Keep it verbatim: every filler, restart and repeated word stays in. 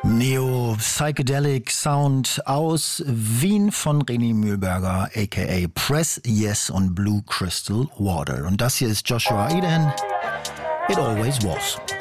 Neo-Psychedelic Sound aus Wien von René Mühlberger, aka Press Yes und Blue Crystal Water. Und das hier ist Joshua Eden, It Always Was.